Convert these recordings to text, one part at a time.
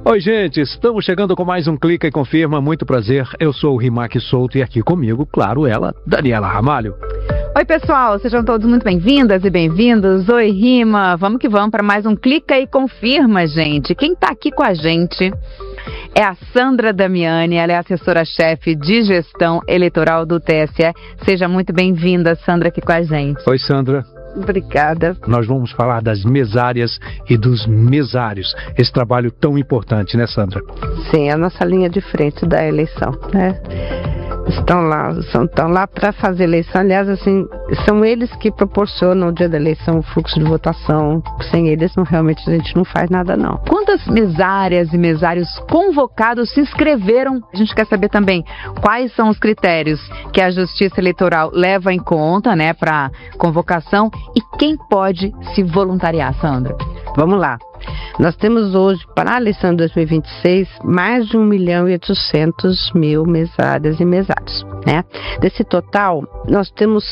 Oi, gente, estamos chegando com mais um Clica e Confirma. Muito prazer, eu sou o Rimac Souto e aqui comigo, claro, ela, Daniela Ramalho. Oi, pessoal, sejam todos muito bem-vindas e bem-vindos. Oi, Rima, vamos que vamos para mais um Clica e Confirma, gente. Quem está aqui com a gente é a Sandra Damiani, ela é assessora-chefe de gestão eleitoral do TSE. Seja muito bem-vinda, Sandra, aqui com a gente. Oi, Sandra. Obrigada. Nós vamos falar das mesárias e dos mesários. Esse trabalho tão importante, né, Sandra? Sim, é a nossa linha de frente da eleição, né? Estão lá para fazer eleição. Aliás, assim, são eles que proporcionam o dia da eleição o fluxo de votação. Sem eles, realmente a gente não faz nada, não. Quantas mesárias e mesários convocados se inscreveram? A gente quer saber também quais são os critérios que a Justiça Eleitoral leva em conta, né, para convocação e quem pode se voluntariar, Sandra? Vamos lá. Nós temos hoje, para a eleição de 2026, mais de 1.800.000 mesárias e mesários, né? Desse total, nós temos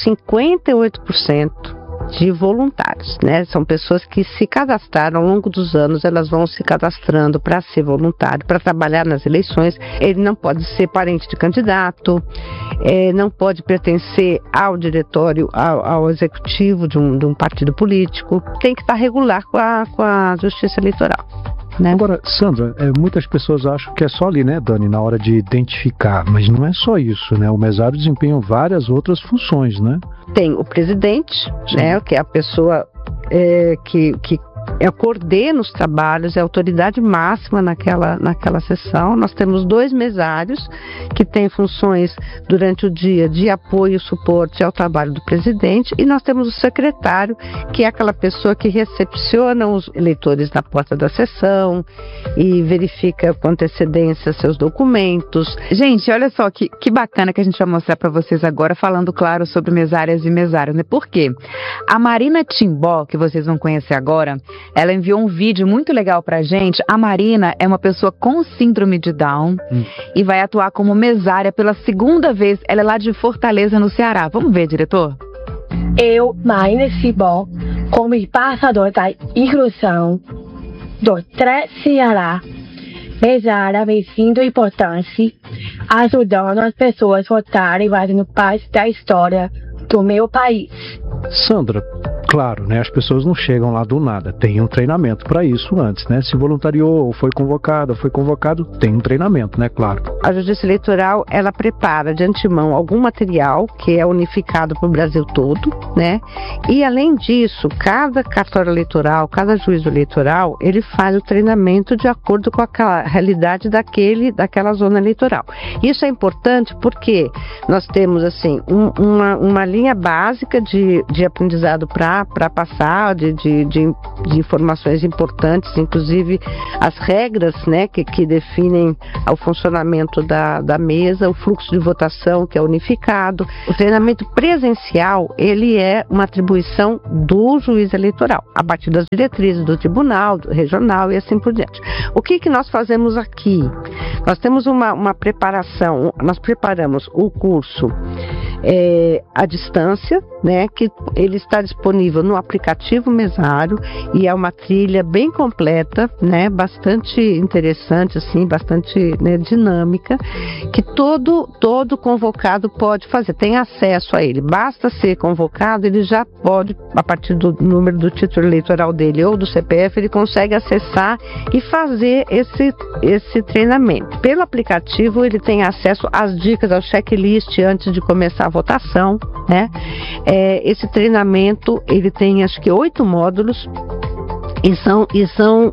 58% de voluntários, né? São pessoas que se cadastraram ao longo dos anos, elas vão se cadastrando para ser voluntário, para trabalhar nas eleições. Ele não pode ser parente de candidato, não pode pertencer ao diretório, ao executivo de um partido político, tem que estar regular com a Justiça Eleitoral. Né? Agora, Sandra, muitas pessoas acham que é só ali, né, Dani, na hora de identificar, mas não é só isso, né? O mesário desempenha várias outras funções, né? Tem o presidente, né, que é a pessoa que coordena os trabalhos, é a autoridade máxima naquela sessão. Nós temos 2 mesários que têm funções durante o dia de apoio e suporte ao trabalho do presidente, e nós temos o secretário, que é aquela pessoa que recepciona os eleitores na porta da sessão e verifica com antecedência seus documentos. Gente, olha só que bacana que a gente vai mostrar para vocês agora, falando, claro, sobre mesárias e mesários, né? Por quê? A Marina Timbó, que vocês vão conhecer agora, ela enviou um vídeo muito legal pra gente. A Marina é uma pessoa com síndrome de Down e vai atuar como mesária pela 2ª vez. Ela é lá de Fortaleza, no Ceará. Vamos ver, diretor? Eu, Marina Timbó, como embaixador da inclusão do Ceará, mesária, me sinto importante, ajudando as pessoas a votarem, fazendo parte da história do meu país. Sandra, claro, né? As pessoas não chegam lá do nada, tem um treinamento para isso antes, né? Se voluntariou, ou foi convocado, tem um treinamento, né? Claro. A Justiça Eleitoral, ela prepara de antemão algum material que é unificado para o Brasil todo, né? E além disso, cada cartório eleitoral, cada juízo eleitoral, ele faz o treinamento de acordo com a realidade daquela zona eleitoral. Isso é importante porque nós temos, assim, uma linha básica de aprendizado para passar, de informações importantes, inclusive as regras, né, que definem o funcionamento da mesa, o fluxo de votação que é unificado. O treinamento presencial, ele é uma atribuição do juiz eleitoral, a partir das diretrizes do tribunal, do regional e assim por diante. O que nós fazemos aqui? Nós temos uma preparação, nós preparamos o curso à distância, né, que ele está disponível no aplicativo Mesário e é uma trilha bem completa, né, bastante interessante, assim, bastante, né, dinâmica, que todo convocado pode fazer, tem acesso a ele. Basta ser convocado, ele já pode, a partir do número do título eleitoral dele ou do CPF, ele consegue acessar e fazer esse treinamento. Pelo aplicativo, ele tem acesso às dicas, ao checklist antes de começar a votação, né? Esse treinamento, ele tem acho que 8 módulos e são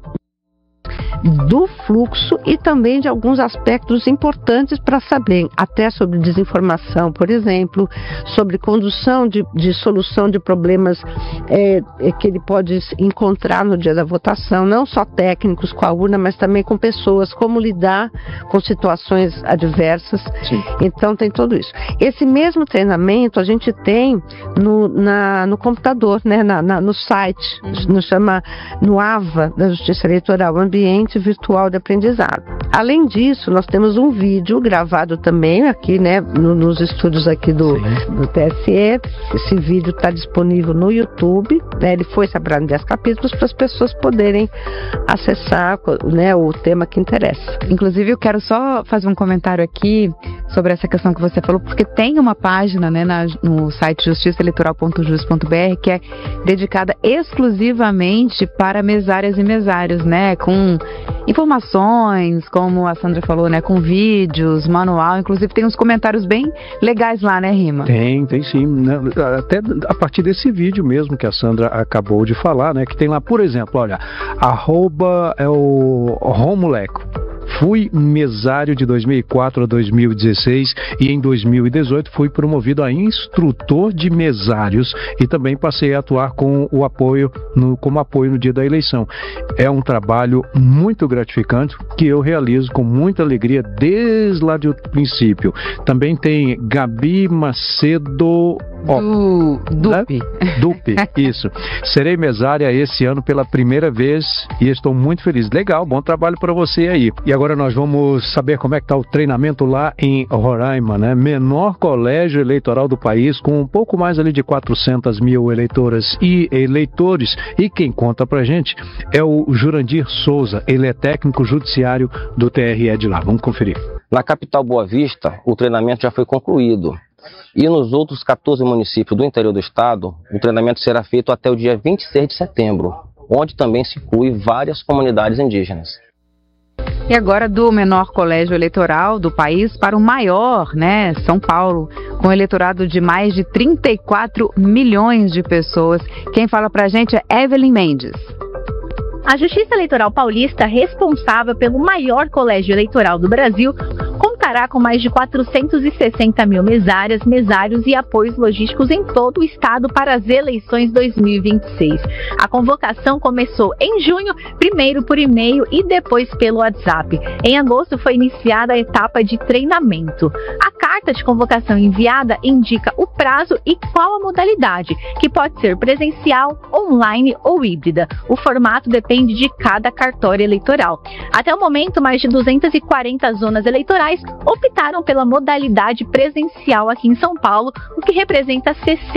do fluxo e também de alguns aspectos importantes para saber, até sobre desinformação, por exemplo, sobre condução de solução de problemas que ele pode encontrar no dia da votação, não só técnicos com a urna, mas também com pessoas, como lidar com situações adversas. Sim. Então tem tudo isso. Esse mesmo treinamento a gente tem no computador, né, no site, no AVA da Justiça Eleitoral, Ambiente Virtual de Aprendizado. Além disso, nós temos um vídeo gravado também aqui, né, nos estúdios aqui do TSE. Esse vídeo está disponível no YouTube, né, ele foi separado em 10 capítulos para as pessoas poderem acessar, né, o tema que interessa. Inclusive, eu quero só fazer um comentário aqui sobre essa questão que você falou, porque tem uma página, né, no site justiçaeleitoral.jus.br que é dedicada exclusivamente para mesárias e mesários, né, com informações, como a Sandra falou, né, com vídeos, manual, inclusive tem uns comentários bem legais lá, né, Rima? Tem sim, né? Até a partir desse vídeo mesmo que a Sandra acabou de falar, né, que tem lá, por exemplo, olha, @ Romuleco. Fui mesário de 2004 a 2016 e em 2018 fui promovido a instrutor de mesários e também passei a atuar como apoio no dia da eleição. É um trabalho muito gratificante que eu realizo com muita alegria desde lá do princípio. Também tem Gabi Macedo... Dupe, isso. Serei mesária esse ano pela primeira vez e estou muito feliz. Legal, bom trabalho para você aí. E agora nós vamos saber como é que está o treinamento lá em Roraima, né? Menor colégio eleitoral do país, com um pouco mais ali de 400 mil eleitoras e eleitores. E quem conta pra gente é o Jurandir Souza, ele é técnico judiciário do TRE de lá. Vamos conferir. Na capital Boa Vista, o treinamento já foi concluído. E nos outros 14 municípios do interior do estado, o treinamento será feito até o dia 26 de setembro, onde também se inclui várias comunidades indígenas. E agora do menor colégio eleitoral do país para o maior, né, São Paulo, com um eleitorado de mais de 34 milhões de pessoas. Quem fala pra gente é Evelyn Mendes. A Justiça Eleitoral Paulista, responsável pelo maior colégio eleitoral do Brasil, contará com mais de 460 mil mesárias, mesários e apoios logísticos em todo o estado para as eleições 2026. A convocação começou em junho, primeiro por e-mail e depois pelo WhatsApp. Em agosto foi iniciada a etapa de treinamento. A carta de convocação enviada indica o prazo e qual a modalidade, que pode ser presencial, online ou híbrida. O formato depende de cada cartório eleitoral. Até o momento, mais de 240 zonas eleitorais optaram pela modalidade presencial aqui em São Paulo, o que representa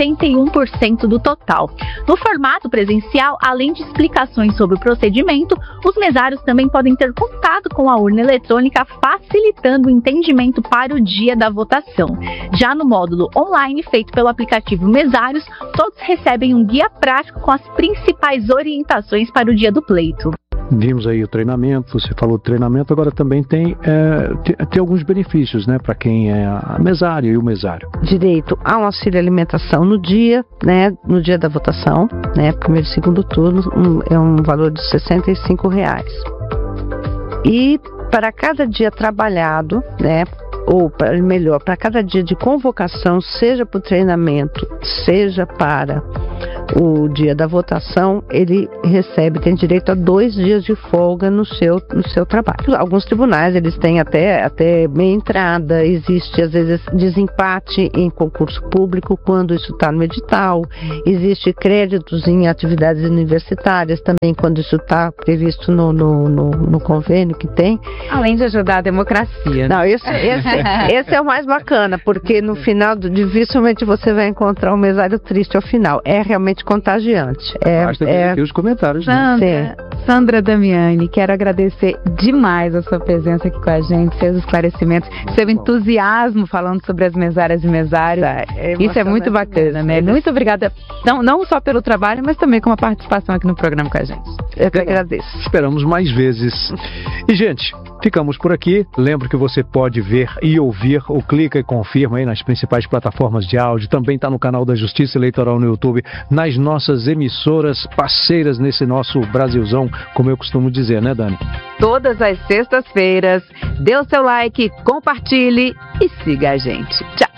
61% do total. No formato presencial, além de explicações sobre o procedimento, os mesários também podem ter contato com a urna eletrônica, facilitando o entendimento para o dia da votação. Já no módulo online, feito pelo aplicativo Mesários, todos recebem um guia prático com as principais orientações para o dia do pleito. Vimos aí o treinamento, você falou do treinamento, agora também tem alguns benefícios, né, para quem é a mesária e o mesário. Direito a um auxílio alimentação no dia, né, no dia da votação, né, primeiro e segundo turno, é um valor de R$65. E para cada dia trabalhado, né, ou melhor, para cada dia de convocação, seja para o treinamento, seja para o dia da votação, ele tem direito a 2 dias de folga no seu trabalho. Alguns tribunais, eles têm até meia entrada, existe às vezes desempate em concurso público quando isso está no edital, existe créditos em atividades universitárias também quando isso está previsto no convênio que tem. Além de ajudar a democracia. Não, esse é o mais bacana, porque no final, dificilmente você vai encontrar um mesário triste ao final. É realmente contagiante. Basta ver aqui os comentários. Sandra Damiani, quero agradecer demais a sua presença aqui com a gente, seus esclarecimentos, seu entusiasmo falando sobre as mesárias e mesários. Isso é muito bacana, né? Muito obrigada, não só pelo trabalho, mas também com a participação aqui no programa com a gente. Eu que agradeço. Esperamos mais vezes. E, gente, ficamos por aqui. Lembro que você pode ver e ouvir o Clica e Confirma aí nas principais plataformas de áudio. Também está no canal da Justiça Eleitoral no YouTube, nas nossas emissoras parceiras nesse nosso Brasilzão, como eu costumo dizer, né, Dani? Todas as sextas-feiras, dê o seu like, compartilhe e siga a gente. Tchau!